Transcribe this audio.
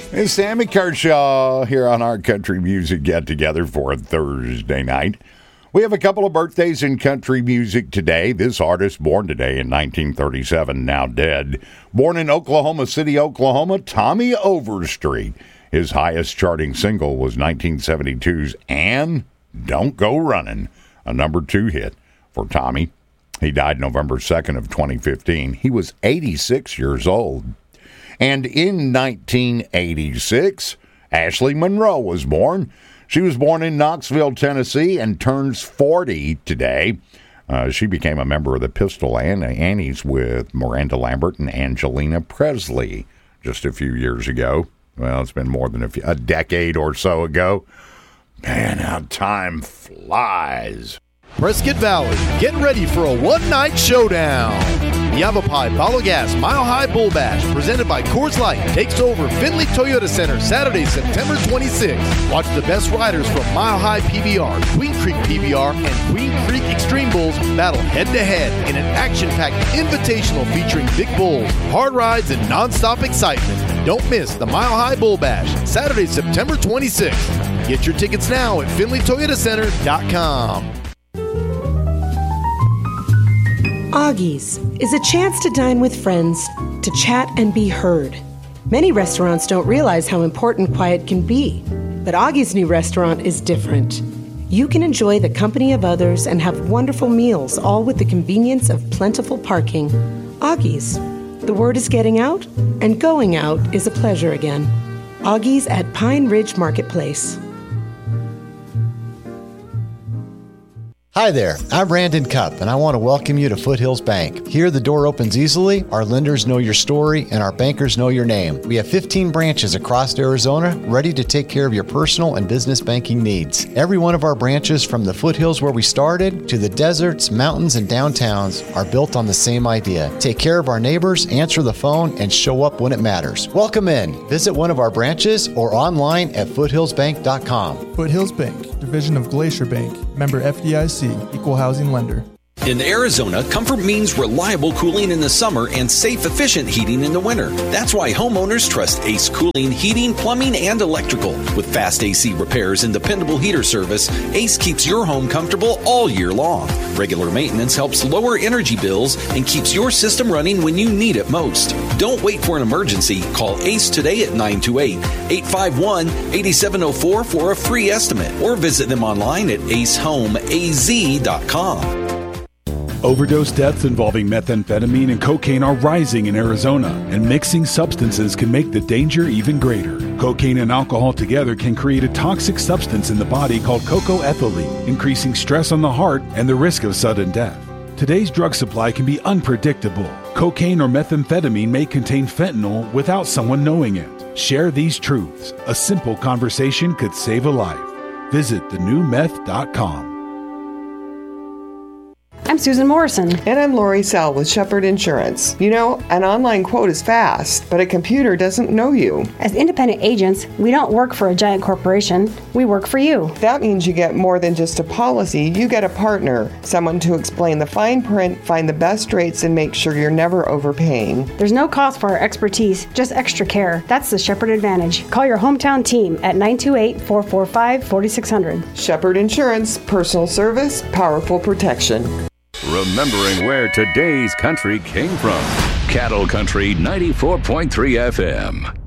It's Sammy Kershaw here on our country music get-together for a Thursday night. We have a couple of birthdays in country music today. This artist, born today in 1937, now dead. Born in Oklahoma City, Oklahoma, Tommy Overstreet. His highest charting single was 1972's And Don't Go Running, a number 2 hit for Tommy. He died November 2nd of 2015. He was 86 years old. And in 1986, Ashley Monroe was born. She was born in Knoxville, Tennessee, and turns 40 today. She became a member of the Pistol Annies with Miranda Lambert and Angelina Presley just a few years ago. Well, it's been more than a decade or so ago. Man, how time flies. Prescott Valley, get ready for a one-night showdown. Yavapai Palo Gas Mile High Bull Bash, presented by Coors Light, takes over Findlay Toyota Center Saturday, September 26th. Watch the best riders from Mile High PBR, Queen Creek PBR, and Queen Creek Extreme Bulls battle head-to-head in an action-packed invitational featuring big bulls, hard rides, and non-stop excitement. Don't miss the Mile High Bull Bash, Saturday, September 26th. Get your tickets now at FindlayToyotaCenter.com. Augie's is a chance to dine with friends, to chat and be heard. Many restaurants don't realize how important quiet can be, but Augie's new restaurant is different. You can enjoy the company of others and have wonderful meals, all with the convenience of plentiful parking. Augie's. The word is getting out, and going out is a pleasure again. Augie's at Pine Ridge Marketplace. Hi there, I'm Brandon Cupp, and I want to welcome you to Foothills Bank. Here, the door opens easily, our lenders know your story, and our bankers know your name. We have 15 branches across Arizona, ready to take care of your personal and business banking needs. Every one of our branches, from the foothills where we started, to the deserts, mountains, and downtowns, are built on the same idea. Take care of our neighbors, answer the phone, and show up when it matters. Welcome in. Visit one of our branches or online at foothillsbank.com. Foothills Bank, division of Glacier Bank, member FDIC, equal housing lender. In Arizona, comfort means reliable cooling in the summer and safe, efficient heating in the winter. That's why homeowners trust Ace Cooling, Heating, Plumbing, and Electrical. With fast AC repairs and dependable heater service, Ace keeps your home comfortable all year long. Regular maintenance helps lower energy bills and keeps your system running when you need it most. Don't wait for an emergency. Call Ace today at 928-851-8704 for a free estimate, or visit them online at acehomeaz.com. Overdose deaths involving methamphetamine and cocaine are rising in Arizona, and mixing substances can make the danger even greater. Cocaine and alcohol together can create a toxic substance in the body called cocoethylene, increasing stress on the heart and the risk of sudden death. Today's drug supply can be unpredictable. Cocaine or methamphetamine may contain fentanyl without someone knowing it. Share these truths. A simple conversation could save a life. Visit thenewmeth.com. I'm Susan Morrison. And I'm Lori Sell with Shepherd Insurance. You know, an online quote is fast, but a computer doesn't know you. As independent agents, we don't work for a giant corporation. We work for you. That means you get more than just a policy. You get a partner, someone to explain the fine print, find the best rates, and make sure you're never overpaying. There's no cost for our expertise, just extra care. That's the Shepherd Advantage. Call your hometown team at 928-445-4600. Shepherd Insurance, personal service, powerful protection. Remembering where today's country came from. Cattle Country 94.3 FM.